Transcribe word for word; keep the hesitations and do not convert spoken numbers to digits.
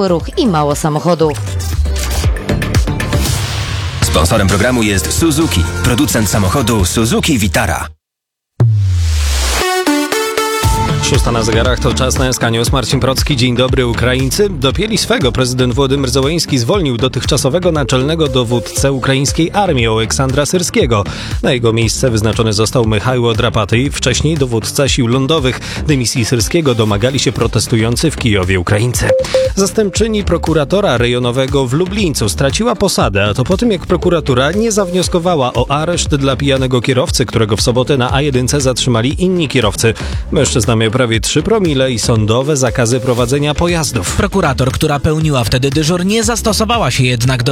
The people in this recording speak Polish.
mały ruch i mało samochodów. Sponsorem programu jest Suzuki, producent samochodu Suzuki Vitara. Szósta na zegarach, to czas na S K News. Marcin Procki. Dzień dobry. Ukraińcy dopięli swego. Prezydent Władimir Zełenski zwolnił dotychczasowego naczelnego dowódcę ukraińskiej armii Oleksandra Syrskiego. Na jego miejsce wyznaczony został Michaiło Drapatyj, wcześniej dowódca sił lądowych. Dymisji Syrskiego domagali się protestujący w Kijowie Ukraińcy. Zastępczyni prokuratora rejonowego w Lublińcu straciła posadę, a to po tym, jak prokuratura nie zawnioskowała o areszt dla pijanego kierowcy, którego w sobotę na A jeden zatrzymali inni kierowcy. Mężczyzna miał prawie trzy promile i sądowe zakazy prowadzenia pojazdów. Prokurator, która pełniła wtedy dyżur, nie zastosowała się jednak do